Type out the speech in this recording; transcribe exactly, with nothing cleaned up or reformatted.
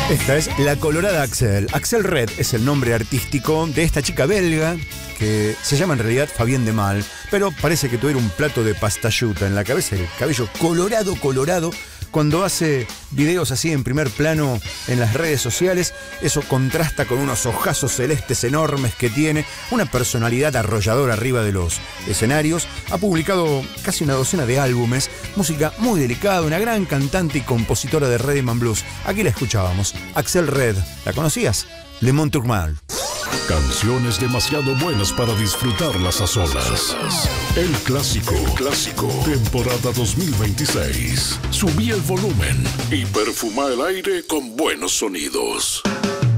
Esta es La Colorada Axel. Axel Red es el nombre artístico de esta chica belga que se llama en realidad Fabienne de Mal, pero parece que tuviera un plato de pastayuta en la cabeza, el cabello colorado, colorado. Cuando hace videos así en primer plano en las redes sociales, eso contrasta con unos ojazos celestes enormes que tiene, una personalidad arrolladora arriba de los escenarios. Ha publicado casi una docena de álbumes, música muy delicada, una gran cantante y compositora de rhythm and blues. Aquí la escuchábamos, Axel Red. ¿La conocías? Le Montourmal. Canciones demasiado buenas para disfrutarlas a solas. El clásico, el clásico, temporada dos mil veintiséis. Subí el volumen y perfuma el aire con buenos sonidos.